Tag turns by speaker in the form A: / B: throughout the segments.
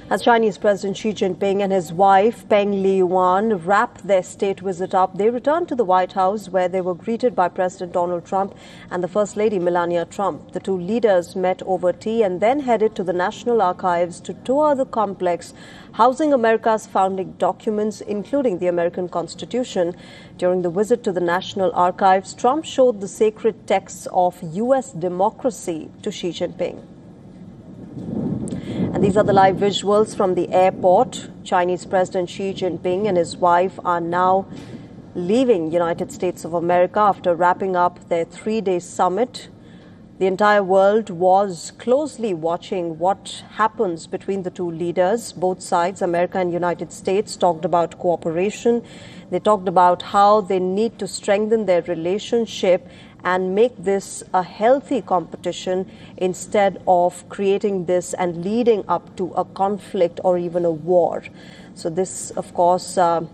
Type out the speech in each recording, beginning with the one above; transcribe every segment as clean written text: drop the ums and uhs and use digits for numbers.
A: As Chinese President Xi Jinping and his wife Peng Liyuan wrapped their state visit up, they returned to the White House where they were greeted by President Donald Trump and the First Lady Melania Trump. The two leaders met over tea and then headed to the National Archives to tour the complex housing America's founding documents, including the American Constitution. During the visit to the National Archives, Trump showed the sacred texts of U.S. democracy to Xi Jinping. And these are the live visuals from the airport. Chinese President Xi Jinping and his wife are now leaving United States of America after wrapping up their three-day summit. The entire world was closely watching what happens between the two leaders. Both sides, America and United States, talked about cooperation. They talked about how they need to strengthen their relationship and make this a healthy competition instead of creating this and leading up to a conflict or even a war. So this, of course,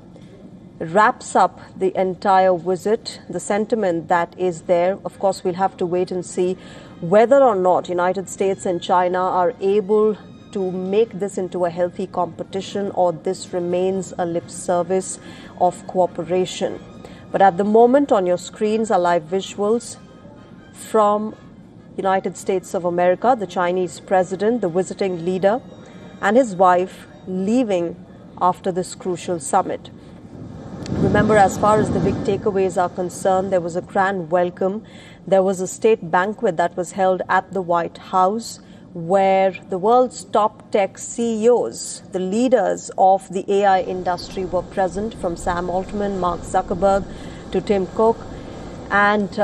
A: wraps up the entire visit, the sentiment that is there. Of course, we'll have to wait and see whether or not United States and China are able to make this into a healthy competition, or this remains a lip service of cooperation. But at the moment on your screens are live visuals from United States of America, the Chinese president, the visiting leader, and his wife leaving after this crucial summit. Remember, as far as the big takeaways are concerned, there was a grand welcome. There was a state banquet that was held at the White House where the world's top tech CEOs, the leaders of the AI industry were present, from Sam Altman, Mark Zuckerberg to Tim Cook, and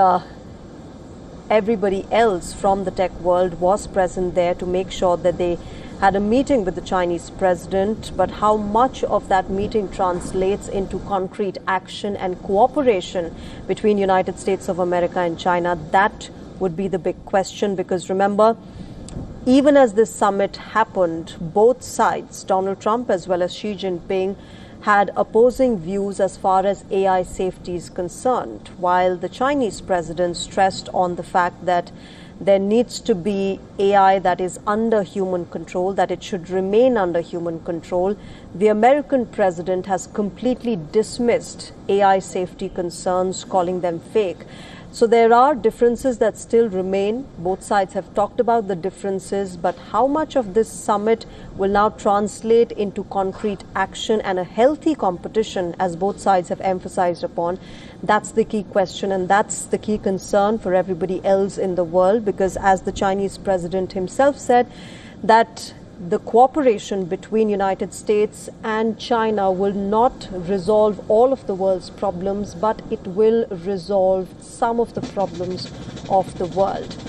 A: everybody else from the tech world was present there to make sure that they had a meeting with the Chinese president. But how much of that meeting translates into concrete action and cooperation between United States of America and China, that would be the big question. Because remember, even as this summit happened, both sides, Donald Trump as well as Xi Jinping, had opposing views as far as AI safety is concerned, while the Chinese president stressed on the fact that there needs to be AI that is under human control, that it should remain under human control. The American president has completely dismissed AI safety concerns, calling them fake. So there are differences that still remain. Both sides have talked about the differences, but how much of this summit will now translate into concrete action and a healthy competition, as both sides have emphasized upon, that's the key question, and that's the key concern for everybody else in the world. Because as the Chinese president himself said, that the cooperation between United States and China will not resolve all of the world's problems, but it will resolve some of the problems of the world.